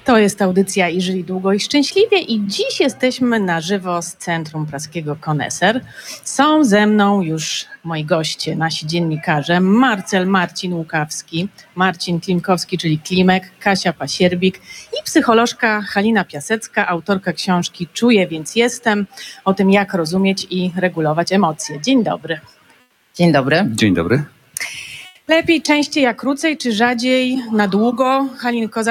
To jest audycja I żyli długo i szczęśliwie i dziś jesteśmy na żywo z Centrum Praskiego Koneser. Są ze mną już moi goście, nasi dziennikarze Marcin Łukawski, Marcin Klimkowski, czyli Klimek, Kasia Pasierbik i psycholożka Halina Piasecka, autorka książki Czuję, więc jestem, o tym jak rozumieć i regulować emocje. Dzień dobry. Dzień dobry. Dzień dobry. Lepiej częściej, a krócej, czy rzadziej, na długo? Halinko,